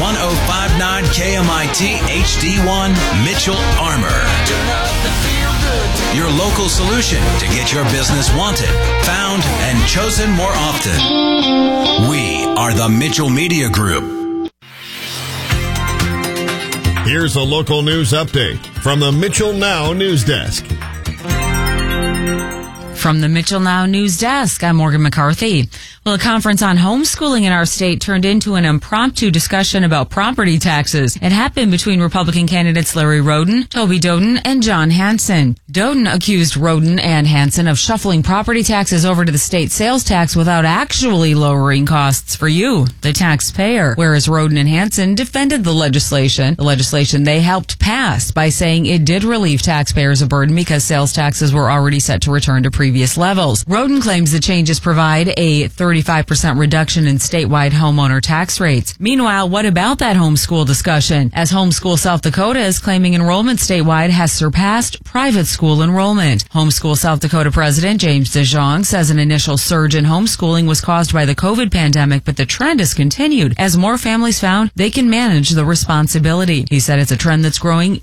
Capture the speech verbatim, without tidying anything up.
one oh five point nine K M I T H D one, Mitchell Armor. Your local solution to get your business wanted, found, and chosen more often. We are the Mitchell Media Group. Here's a local news update from the Mitchell Now News Desk. From the Mitchell Now News Desk, I'm Morgan McCarthy. Well, a conference on homeschooling in our state turned into an impromptu discussion about property taxes. It happened between Republican candidates Larry Roden, Toby Doden, and John Hansen. Doden accused Roden and Hansen of shuffling property taxes over to the state sales tax without actually lowering costs for you, the taxpayer, whereas Roden and Hansen defended the legislation, the legislation they helped pass, by saying it did relieve taxpayers a burden because sales taxes were already set to return to previous levels. Roden claims the changes provide a thirty-five percent reduction in statewide homeowner tax rates. Meanwhile, what about that homeschool discussion? As Homeschool South Dakota is claiming enrollment statewide has surpassed private school enrollment. Homeschool South Dakota President James DeJong says an initial surge in homeschooling was caused by the COVID pandemic, but the trend has continued as more families found they can manage the responsibility. He said it's a trend that's growing